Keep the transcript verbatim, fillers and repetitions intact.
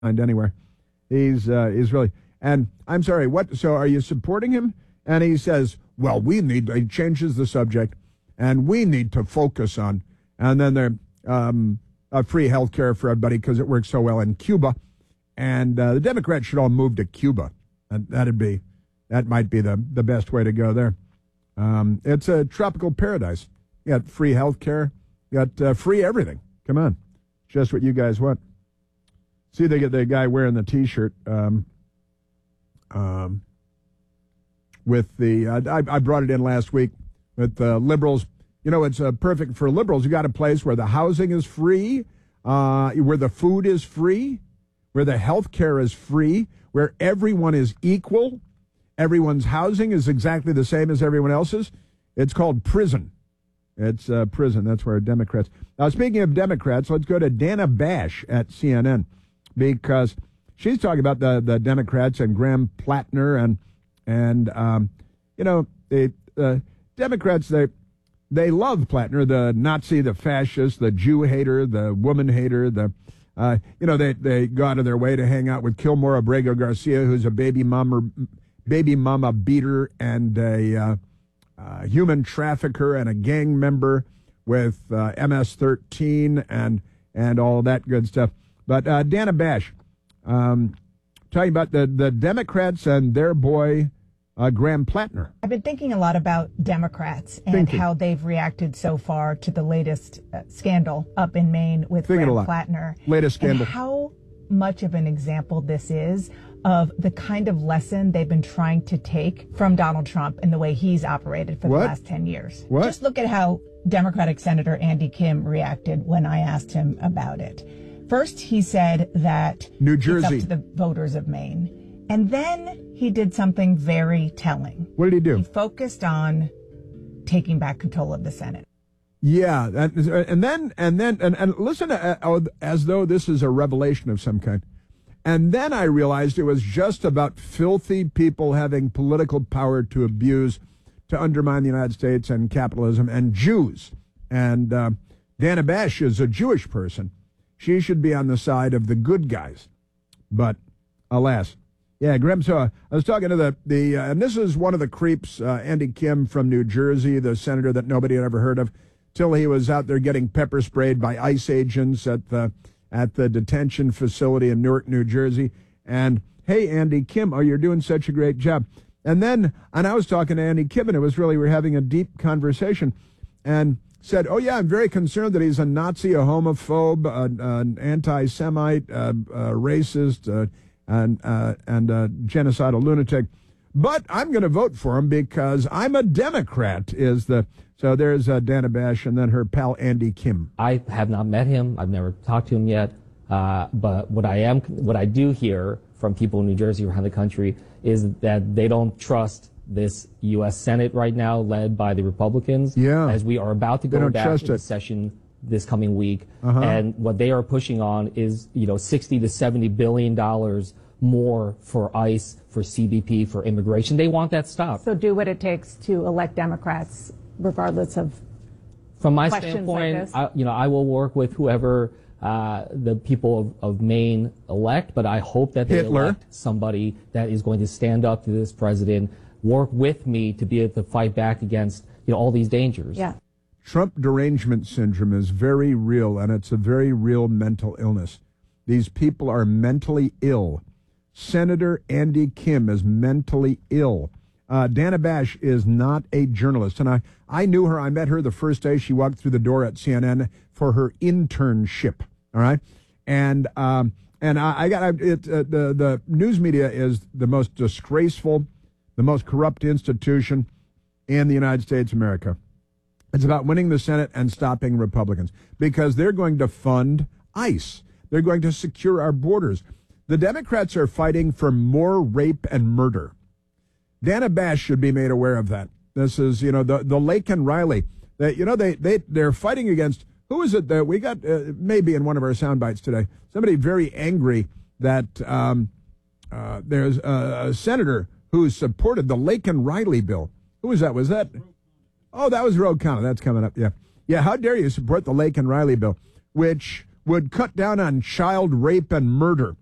find anywhere. He's uh, he's really, and I'm sorry, what, so are you supporting him? And he says, well, we need, he changes the subject, and we need to focus on, and then they're um, uh, free health care for everybody because it works so well in Cuba, and uh, the Democrats should all move to Cuba. And that'd be, that might be the, the best way to go there. Um, it's a tropical paradise. You got free health care, you got uh, free everything. Come on, just what you guys want. See, they get the guy wearing the T-shirt um, um, with the. Uh, I, I brought it in last week with uh, liberals. You know, it's uh, perfect for liberals. You got a place where the housing is free, uh, where the food is free, where the health care is free, where everyone is equal. Everyone's housing is exactly the same as everyone else's. It's called prison. It's uh, prison. That's where Democrats. Now, speaking of Democrats, let's go to Dana Bash at C N N, because she's talking about the, the Democrats and Graham Plattner and and um, you know, the uh, Democrats, they they love Plattner, the Nazi, the fascist, the Jew hater, the woman hater, the uh, you know, they they go out of their way to hang out with Kilmore Abrego Garcia, who's a baby mama baby mama beater and a uh, uh, human trafficker and a gang member with uh, M S thirteen and and all that good stuff. But uh, Dana Bash, um, talking about the, the Democrats and their boy, uh, Graham Plattner. I've been thinking a lot about Democrats and thinking. how they've reacted so far to the latest uh, scandal up in Maine with thinking Graham Plattner. Latest scandal. And how much of an example this is of the kind of lesson they've been trying to take from Donald Trump and the way he's operated for what? the last ten years. What? Just look at how Democratic Senator Andy Kim reacted when I asked him about it. First, he said that New Jersey. it's up to the voters of Maine. And then he did something very telling. What did he do? He focused on taking back control of the Senate. Yeah, and, and then and then and, and listen to, uh, as though this is a revelation of some kind. And then I realized it was just about filthy people having political power to abuse, to undermine the United States and capitalism and Jews. And uh, Dana Bash is a Jewish person. She should be on the side of the good guys. But alas. Yeah, Graham, so uh, I was talking to the, the uh, and this is one of the creeps, uh, Andy Kim from New Jersey, the senator that nobody had ever heard of, till he was out there getting pepper sprayed by ICE agents at the at the detention facility in Newark, New Jersey. And, hey, Andy Kim, oh, you're doing such a great job. And then, and I was talking to Andy Kim, and it was really, we were having a deep conversation, and said, oh, yeah, I'm very concerned that he's a Nazi, a homophobe, a, an anti-Semite, a, a racist, uh, and, uh, and a genocidal lunatic. But I'm going to vote for him because I'm a Democrat, is the... So there's uh, Dana Bash and then her pal Andy Kim. I have not met him. I've never talked to him yet. Uh, but what I am, what I do hear from people in New Jersey around the country is that they don't trust this U S Senate right now, led by the Republicans. Yeah. As we are about to go back into session this coming week, uh-huh. and what they are pushing on is, you know, sixty to seventy billion dollars more for ICE, for C B P, for immigration. They want that stopped. So do what it takes to elect Democrats, regardless of from my questions standpoint, like this? I, you know, I will work with whoever uh, the people of, of Maine elect, but I hope that they Hitler. elect somebody that is going to stand up to this president, work with me to be able to fight back against, you know, all these dangers. Yeah. Trump derangement syndrome is very real, and it's a very real mental illness. These people are mentally ill. Senator Andy Kim is mentally ill. Uh, Dana Bash is not a journalist, and I, I knew her. I met her the first day she walked through the door at C N N for her internship. All right, and um, and I, I got it. Uh, the the news media is the most disgraceful, the most corrupt institution in the United States of America. It's about winning the Senate and stopping Republicans because they're going to fund ICE. They're going to secure our borders. The Democrats are fighting for more rape and murder. Dana Bash should be made aware of that. This is, you know, the, the Laken Riley. They, you know, they, they, they're fighting against, who is it that we got, uh, maybe in one of our sound bites today, somebody very angry that um, uh, there's a, a senator who supported the Laken Riley bill. Who was that? Was that? Oh, that was Ro Khanna. That's coming up, yeah. Yeah, how dare you support the Laken Riley bill, which would cut down on child rape and murder.